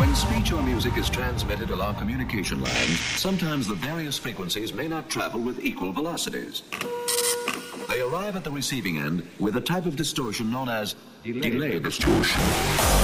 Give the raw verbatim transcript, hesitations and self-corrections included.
When speech or music is transmitted along communication lines, sometimes the various frequencies may not travel with equal velocities. They arrive at the receiving end with a type of distortion known as delay, delay distortion.